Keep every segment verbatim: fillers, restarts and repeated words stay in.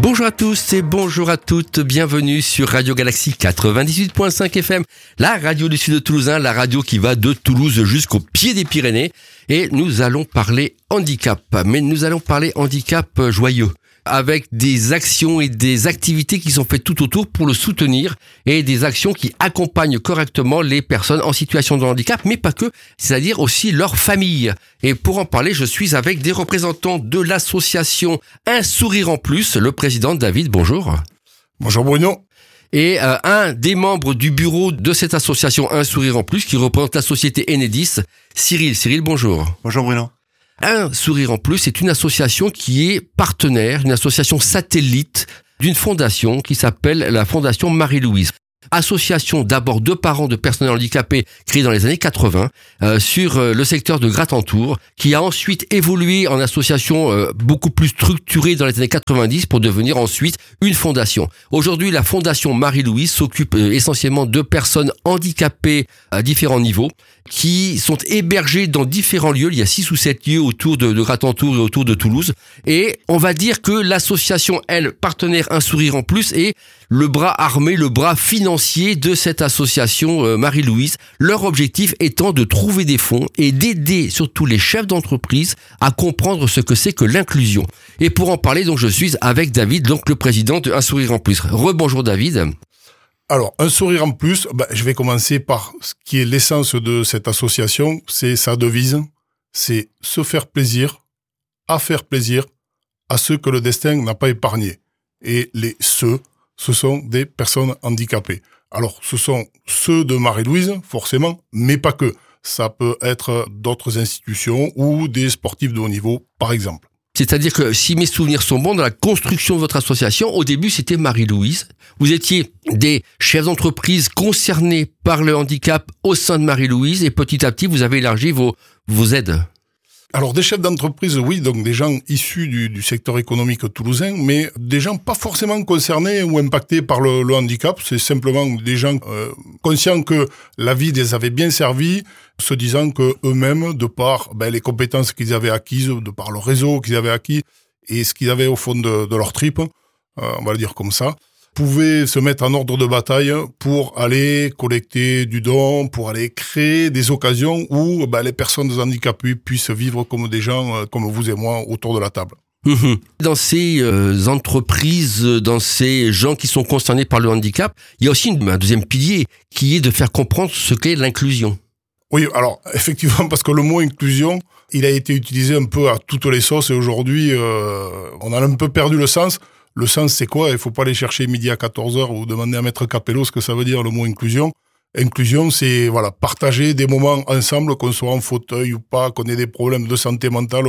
Bonjour à tous et bonjour à toutes, bienvenue sur Radio Galaxie quatre-vingt-dix-huit virgule cinq F M, la radio du sud de Toulousain, la radio qui va de Toulouse jusqu'au pied des Pyrénées. Et nous allons parler handicap, mais nous allons parler handicap joyeux, avec des actions et des activités qui sont faites tout autour pour le soutenir et des actions qui accompagnent correctement les personnes en situation de handicap, mais pas que, c'est-à-dire aussi leur famille. Et pour en parler, je suis avec des représentants de l'association Un Sourire en Plus, le président David, bonjour. Bonjour Bruno. Et euh, un des membres du bureau de cette association Un Sourire en Plus, qui représente la société Enedis, Cyril. Cyril, bonjour. Bonjour Bruno. Un Sourire en Plus est une association qui est partenaire, une association satellite d'une fondation qui s'appelle la Fondation Marie-Louise. Association d'abord de parents de personnes handicapées créée dans les années quatre-vingts euh, sur euh, le secteur de Gratentour, qui a ensuite évolué en association euh, beaucoup plus structurée dans les années quatre-vingt-dix pour devenir ensuite une fondation. Aujourd'hui, la Fondation Marie-Louise s'occupe euh, essentiellement de personnes handicapées à différents niveaux qui sont hébergées dans différents lieux. Il y a six ou sept lieux autour de, de Gratentour et autour de Toulouse. Et on va dire que l'association, elle, partenaire Un Sourire en Plus, est le bras armé, le bras financier de cette association euh, Marie-Louise. Leur objectif étant de trouver des fonds et d'aider surtout les chefs d'entreprise à comprendre ce que c'est que l'inclusion. Et pour en parler, donc, je suis avec David, donc le président de Un Sourire en Plus. Rebonjour David. Alors, Un Sourire en Plus, ben, je vais commencer par ce qui est l'essence de cette association, c'est sa devise, c'est se faire plaisir, à faire plaisir à ceux que le destin n'a pas épargnés. Et les ceux, ce sont des personnes handicapées. Alors, ce sont ceux de Marie-Louise, forcément, mais pas que. Ça peut être d'autres institutions ou des sportifs de haut niveau, par exemple. C'est-à-dire que si mes souvenirs sont bons, dans la construction de votre association, au début, c'était Marie-Louise. Vous étiez des chefs d'entreprise concernés par le handicap au sein de Marie-Louise et petit à petit, vous avez élargi vos, vos aides. Alors, des chefs d'entreprise, oui, donc des gens issus du, du secteur économique toulousain, mais des gens pas forcément concernés ou impactés par le, le handicap. C'est simplement des gens euh, conscients que la vie les avait bien servis, se disant que eux-mêmes, de par ben, les compétences qu'ils avaient acquises, de par le réseau qu'ils avaient acquis et ce qu'ils avaient au fond de, de leur tripes, euh, on va le dire comme ça, pouvaient se mettre en ordre de bataille pour aller collecter du don, pour aller créer des occasions où ben, les personnes handicapées puissent vivre comme des gens, euh, comme vous et moi, autour de la table. Mmh. Dans ces euh, entreprises, dans ces gens qui sont concernés par le handicap, il y a aussi une, un deuxième pilier qui est de faire comprendre ce qu'est l'inclusion. Oui, alors effectivement, parce que le mot inclusion, il a été utilisé un peu à toutes les sauces et aujourd'hui, euh, on a un peu perdu le sens. Le sens, c'est quoi? Il faut pas aller chercher midi à quatorze heures ou demander à Maître Capello ce que ça veut dire le mot inclusion. Inclusion, c'est voilà partager des moments ensemble, qu'on soit en fauteuil ou pas, qu'on ait des problèmes de santé mentale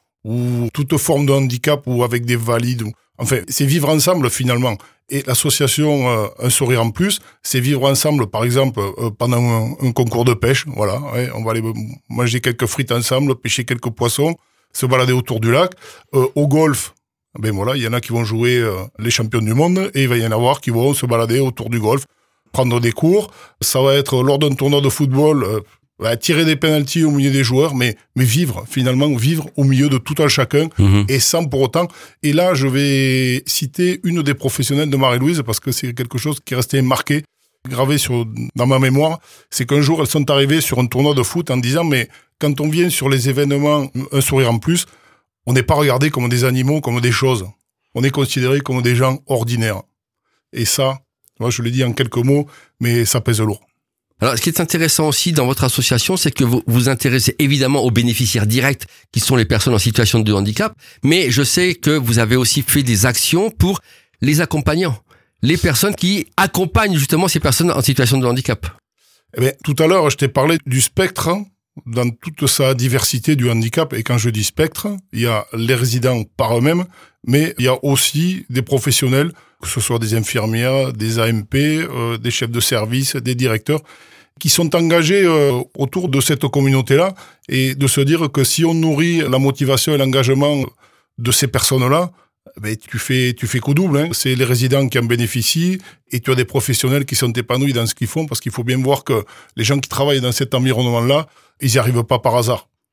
ou toute forme de handicap ou avec des valides. Enfin, c'est vivre ensemble finalement. Et l'association euh, Un Sourire en Plus, c'est vivre ensemble, par exemple, euh, pendant un, un concours de pêche. Voilà, ouais, on va aller manger quelques frites ensemble, pêcher quelques poissons, se balader autour du lac. Euh, au golf, ben voilà, il y en a qui vont jouer euh, les champions du monde et il va y en avoir qui vont se balader autour du golf, prendre des cours. Ça va être lors d'un tournoi de football, euh, bah, tirer des pénaltys au milieu des joueurs, mais mais vivre finalement vivre au milieu de tout un chacun mmh. et sans pour autant. Et là, je vais citer une des professionnelles de Marie-Louise parce que c'est quelque chose qui est resté marqué, gravé sur dans ma mémoire. C'est qu'un jour elles sont arrivées sur un tournoi de foot en disant mais quand on vient sur les événements Un Sourire en Plus, on n'est pas regardé comme des animaux, comme des choses. On est considéré comme des gens ordinaires. Et ça, moi je le dis en quelques mots, mais ça pèse lourd. Alors, ce qui est intéressant aussi dans votre association, c'est que vous vous intéressez évidemment aux bénéficiaires directs, qui sont les personnes en situation de handicap, mais je sais que vous avez aussi fait des actions pour les accompagnants, les personnes qui accompagnent justement ces personnes en situation de handicap. Eh bien, tout à l'heure, je t'ai parlé du spectre dans toute sa diversité du handicap. Et quand je dis spectre, il y a les résidents par eux-mêmes, mais il y a aussi des professionnels, que ce soit des infirmières, des A M P, euh, des chefs de service, des directeurs, qui sont engagés euh, autour de cette communauté-là et de se dire que si on nourrit la motivation et l'engagement de ces personnes-là, ben, tu fais, tu fais coup double, hein. C'est les résidents qui en bénéficient et tu as des professionnels qui sont épanouis dans ce qu'ils font parce qu'il faut bien voir que les gens qui travaillent dans cet environnement-là, ils n'y arrivent pas par hasard.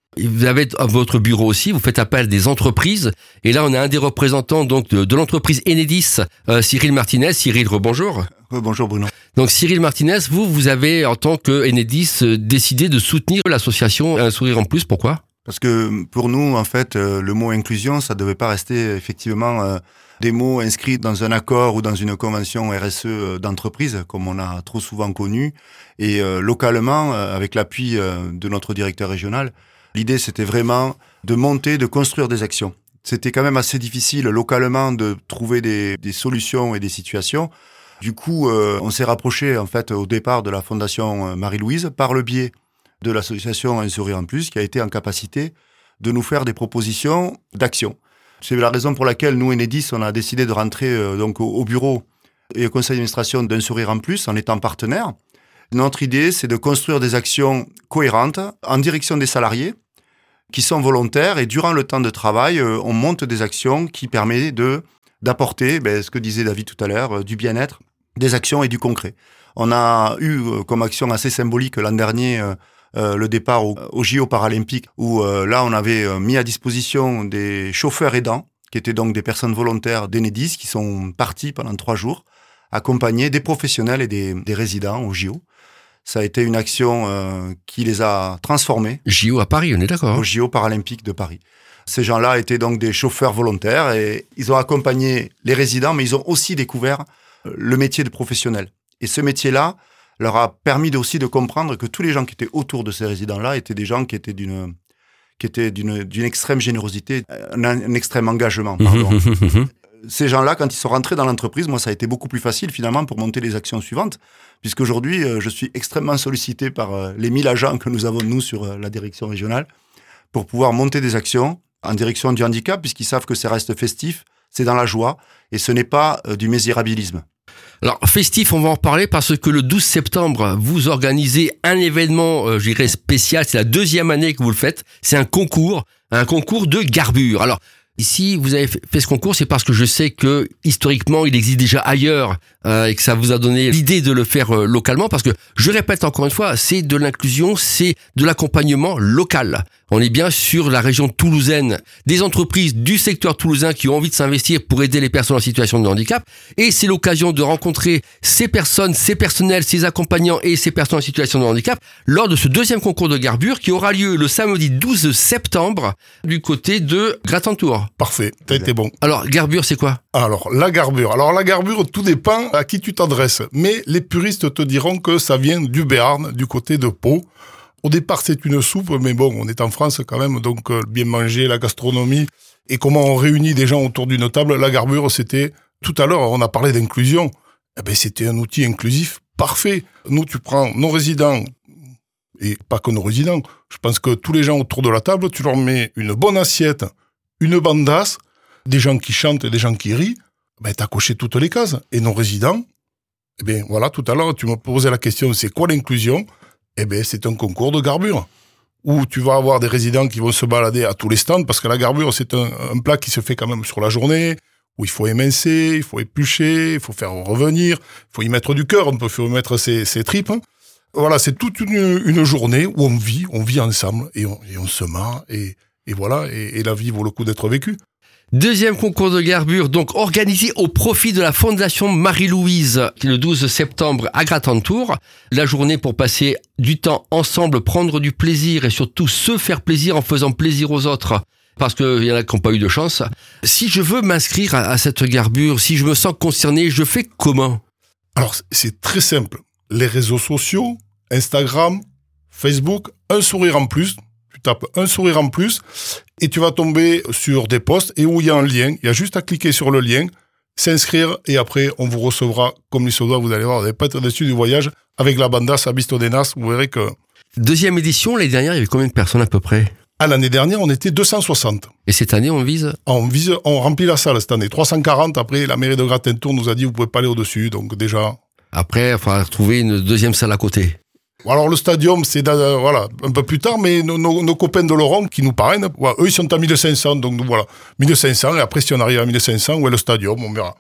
Vous avez à votre bureau aussi, vous faites appel à des entreprises. Et là, on a un des représentants donc de, de l'entreprise Enedis, euh, Cyril Martinez. Cyril, rebonjour. Bonjour Bruno. Donc Cyril Martinez, vous, vous avez en tant que Enedis décidé de soutenir l'association Un Sourire en Plus. Pourquoi ? Parce que pour nous, en fait, le mot inclusion, ça ne devait pas rester effectivement euh, des mots inscrits dans un accord ou dans une convention R S E d'entreprise, comme on a trop souvent connu. Et euh, localement, euh, avec l'appui euh, de notre directeur régional, l'idée, c'était vraiment de monter, de construire des actions. C'était quand même assez difficile localement de trouver des, des solutions et des situations. Du coup, euh, on s'est rapproché en fait au départ de la Fondation Marie-Louise par le biais de l'association Un Sourire en Plus, qui a été en capacité de nous faire des propositions d'action. C'est la raison pour laquelle nous, Enedis, on a décidé de rentrer euh, donc au, au bureau et au conseil d'administration d'Un Sourire en Plus en étant partenaire. Notre idée, c'est de construire des actions cohérentes en direction des salariés qui sont volontaires, et durant le temps de travail, euh, on monte des actions qui permettent de d'apporter, ben, ce que disait David tout à l'heure, euh, du bien-être, des actions et du concret. On a eu euh, comme action assez symbolique l'an dernier euh, euh, le départ au, au J O paralympiques, où euh, là on avait euh, mis à disposition des chauffeurs aidants, qui étaient donc des personnes volontaires d'Enedis, qui sont partis pendant trois jours, accompagner des professionnels et des, des résidents au J O. Ça a été une action euh, qui les a transformés. J O à Paris, on est d'accord. Au J O paralympiques de Paris. Ces gens-là étaient donc des chauffeurs volontaires et ils ont accompagné les résidents, mais ils ont aussi découvert le métier de professionnel. Et ce métier-là leur a permis aussi de comprendre que tous les gens qui étaient autour de ces résidents-là étaient des gens qui étaient d'une, qui étaient d'une, d'une extrême générosité, un, un extrême engagement, pardon. Ces gens-là, quand ils sont rentrés dans l'entreprise, moi, ça a été beaucoup plus facile, finalement, pour monter les actions suivantes, puisqu'aujourd'hui, euh, je suis extrêmement sollicité par euh, les mille agents que nous avons, nous, sur euh, la direction régionale, pour pouvoir monter des actions en direction du handicap, puisqu'ils savent que ça reste festif, c'est dans la joie, et ce n'est pas euh, du misérabilisme. Alors, festif, on va en reparler parce que le douze septembre, vous organisez un événement, euh, je dirais, spécial. C'est la deuxième année que vous le faites. C'est un concours, un concours de garbure. Alors, ici, vous avez fait ce concours, c'est parce que je sais que, historiquement, il existe déjà ailleurs euh, et que ça vous a donné l'idée de le faire euh, localement. Parce que, je répète encore une fois, c'est de l'inclusion, c'est de l'accompagnement local. On est bien sur la région toulousaine, des entreprises du secteur toulousain qui ont envie de s'investir pour aider les personnes en situation de handicap. Et c'est l'occasion de rencontrer ces personnes, ces personnels, ces accompagnants et ces personnes en situation de handicap lors de ce deuxième concours de garbure qui aura lieu le samedi douze septembre du côté de Gratentour. Parfait, t'as été bon. Alors, garbure, c'est quoi ? Alors, la garbure. Alors, la garbure, tout dépend à qui tu t'adresses. Mais les puristes te diront que ça vient du Béarn, du côté de Pau. Au départ, c'est une soupe, mais bon, on est en France quand même, donc euh, bien manger, la gastronomie, et comment on réunit des gens autour d'une table. La garbure, c'était, tout à l'heure, on a parlé d'inclusion, eh ben, c'était un outil inclusif parfait. Nous, tu prends nos résidents, et pas que nos résidents, je pense que tous les gens autour de la table, tu leur mets une bonne assiette, une bandasse, des gens qui chantent et des gens qui rient, ben, t'as coché toutes les cases. Et nos résidents, eh ben, voilà, tout à l'heure, tu me posais la question, c'est quoi l'inclusion ? Eh bien, c'est un concours de garbure où tu vas avoir des résidents qui vont se balader à tous les stands parce que la garbure, c'est un, un plat qui se fait quand même sur la journée où il faut émincer, il faut éplucher, il faut faire revenir, il faut y mettre du cœur, on peut y mettre ses, ses tripes. Voilà, c'est toute une, une journée où on vit, on vit ensemble et on, et on se marre et, et voilà, et, et la vie vaut le coup d'être vécue. Deuxième concours de garbure, donc organisé au profit de la Fondation Marie-Louise, le douze septembre à Gratentour. La journée pour passer du temps ensemble, prendre du plaisir et surtout se faire plaisir en faisant plaisir aux autres. Parce qu'il y en a qui n'ont pas eu de chance. Si je veux m'inscrire à, à cette garbure, si je me sens concerné, je fais comment ? Alors, c'est très simple. Les réseaux sociaux, Instagram, Facebook, Un Sourire en Plus. Tu tapes Un Sourire en Plus et tu vas tomber sur des posts et où il y a un lien. Il y a juste à cliquer sur le lien, s'inscrire et après on vous recevra comme il se doit. Vous allez voir, vous n'allez pas être déçus du voyage avec la bandasse à Bistodenas. Vous verrez que... Deuxième édition, l'année dernière, il y avait combien de personnes à peu près ? À l'année dernière, on était deux cent soixante. Et cette année, on vise ? On vise, on remplit la salle cette année. trois cent quarante. Après, la mairie de Gratentour nous a dit vous pouvez pas aller au-dessus. Donc déjà... Après, il faudra trouver une deuxième salle à côté. Alors le stadium, c'est euh, voilà un peu plus tard, mais nos, nos, nos copains de Laurent qui nous parrainent, voilà, eux ils sont à mille cinq cents, donc voilà, mille cinq cents, et après si on arrive à mille cinq cents, où est le stadium, on verra.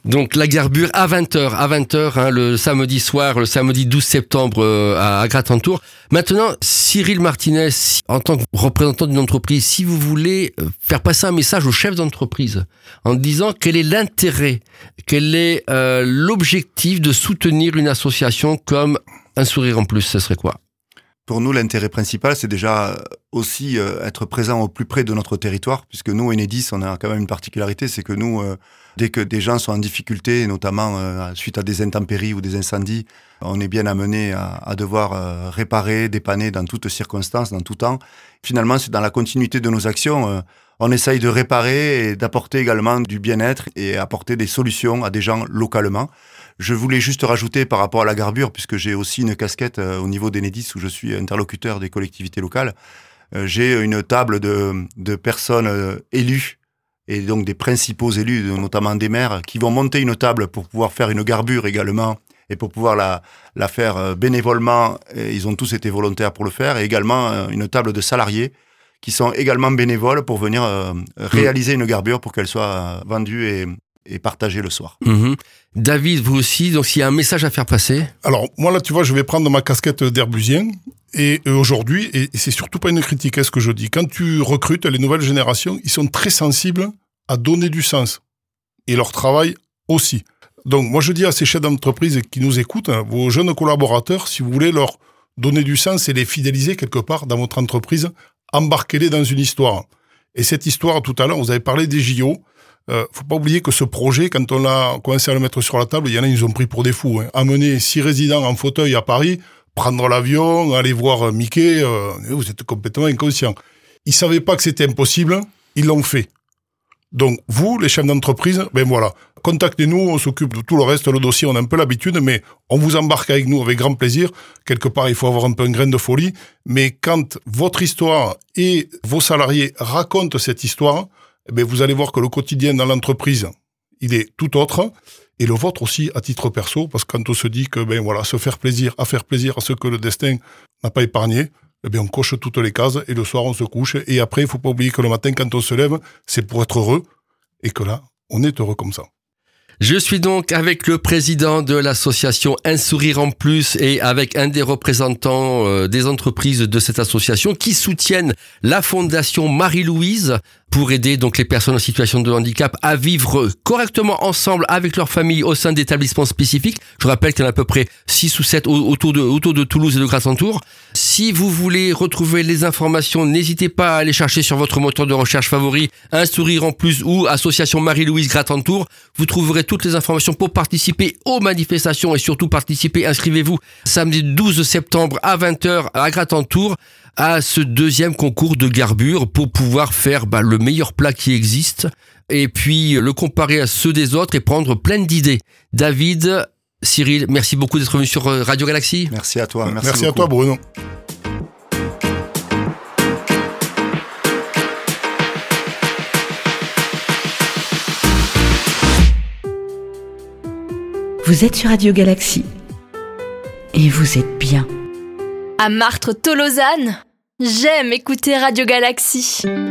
Donc la Garbure à vingt heures, à vingt heures, hein, le samedi soir, le samedi douze septembre euh, à, à Gratentour. Maintenant, Cyril Martinez, en tant que représentant d'une entreprise, si vous voulez faire passer un message au chef d'entreprise en disant quel est l'intérêt, quel est euh, l'objectif de soutenir une association comme Un Sourire en Plus, ce serait quoi ? Pour nous, l'intérêt principal, c'est déjà aussi euh, être présent au plus près de notre territoire, puisque nous, Enedis, on a quand même une particularité, c'est que nous, euh, dès que des gens sont en difficulté, notamment euh, suite à des intempéries ou des incendies, on est bien amené à, à devoir euh, réparer, dépanner dans toutes circonstances, dans tout temps. Finalement, c'est dans la continuité de nos actions, euh, on essaye de réparer et d'apporter également du bien-être et apporter des solutions à des gens localement. Je voulais juste rajouter par rapport à la Garbure, puisque j'ai aussi une casquette euh, au niveau d'Enedis où je suis interlocuteur des collectivités locales. Euh, j'ai une table de, de personnes euh, élues et donc des principaux élus, notamment des maires, qui vont monter une table pour pouvoir faire une Garbure également et pour pouvoir la, la faire euh, bénévolement. Et ils ont tous été volontaires pour le faire. Et également euh, une table de salariés qui sont également bénévoles pour venir euh, réaliser une Garbure pour qu'elle soit euh, vendue et et partager le soir. Mmh. David, vous aussi, donc s'il y a un message à faire passer. Alors, moi là, tu vois, je vais prendre ma casquette d'herbusien, et aujourd'hui, et c'est surtout pas une critique à ce que je dis, quand tu recrutes les nouvelles générations, ils sont très sensibles à donner du sens, et leur travail aussi. Donc, moi je dis à ces chefs d'entreprise qui nous écoutent, hein, vos jeunes collaborateurs, si vous voulez leur donner du sens et les fidéliser quelque part dans votre entreprise, embarquez-les dans une histoire. Et cette histoire, tout à l'heure, vous avez parlé des J O. Euh, faut pas oublier que ce projet, quand on a commencé à le mettre sur la table, il y en a, ils ont pris pour des fous. Hein. Amener six résidents en fauteuil à Paris, prendre l'avion, aller voir Mickey, euh, vous êtes complètement inconscient. Ils savaient pas que c'était impossible, ils l'ont fait. Donc, vous, les chefs d'entreprise, ben voilà, contactez-nous, on s'occupe de tout le reste, le dossier, on a un peu l'habitude, mais on vous embarque avec nous avec grand plaisir. Quelque part, il faut avoir un peu un grain de folie, mais quand votre histoire et vos salariés racontent cette histoire, eh bien, vous allez voir que le quotidien dans l'entreprise, il est tout autre, et le vôtre aussi à titre perso, parce que quand on se dit que, ben voilà, se faire plaisir, à faire plaisir à ceux que le destin n'a pas épargné, eh bien, on coche toutes les cases, et le soir, on se couche, et après, il faut pas oublier que le matin, quand on se lève, c'est pour être heureux, et que là, on est heureux comme ça. Je suis donc avec le président de l'association Un Sourire en Plus et avec un des représentants euh, des entreprises de cette association qui soutiennent la fondation Marie-Louise pour aider donc les personnes en situation de handicap à vivre correctement ensemble avec leur famille au sein d'établissements spécifiques. Je rappelle qu'il y en a à peu près six ou sept autour de, autour de Toulouse et de Gratentour. Si vous voulez retrouver les informations, n'hésitez pas à aller chercher sur votre moteur de recherche favori Un Sourire en Plus ou Association Marie-Louise Gratentour. Vous trouverez toutes les informations pour participer aux manifestations et surtout participer. Inscrivez-vous samedi douze septembre à vingt heures à Gratentour à ce deuxième concours de Garbure pour pouvoir faire bah, le meilleur plat qui existe et puis le comparer à ceux des autres et prendre plein d'idées. David, Cyril, merci beaucoup d'être venu sur Radio Galaxy. Merci à toi. Merci, merci beaucoup. à toi, Bruno. Vous êtes sur Radio Galaxy et vous êtes bien. À Martre-Tolosane, j'aime écouter Radio Galaxy.